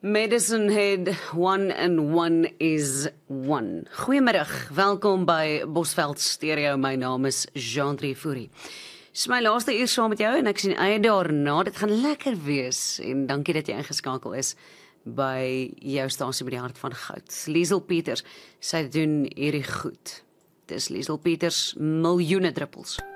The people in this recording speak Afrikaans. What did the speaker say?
Medicine Head, 1 and 1 is 1. Goeiemiddag, welkom by Bosveld Stereo. My naam is Jean-Drie Fourie. Dis my laaste uur saam met jou en ek sien uit daarna. Dit gaan lekker wees en dankie dat jy ingeskakel is by jou stasie by die hart van goud. Liesel Peters, sy doen hierdie goed. Dis Liesel Peters, miljoene druppels.